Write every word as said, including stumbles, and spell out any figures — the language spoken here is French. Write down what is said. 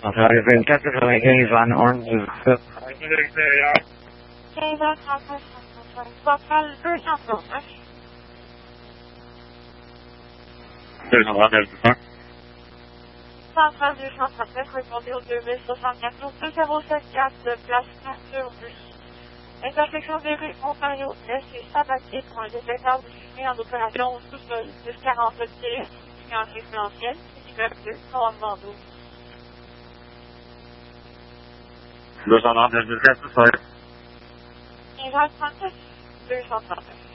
Ontario vingt-quatre quatre-vingt-quinze Van Horn du sept. Arrêtez de l'extérieur. quinze heures trente-neuf, soixante-cinq. Centrale deux cent trente-neuf. deux cent trente-neuf, c'est ça? Centrale deux cent trente-neuf, répondez au deux mille soixante-quatre, au deux zéro sept quatre de place Arthur Bus. Intersection des rues Ontario Est et Sabatier pour un détecteur de fumée en opération au sous-sol dix quarante-sept T, en résidentiel, immeuble deux, commandement douze. deux cent trente-neuf, jusqu'à ce soir. quinze heures trente-neuf, deux cent trente-neuf.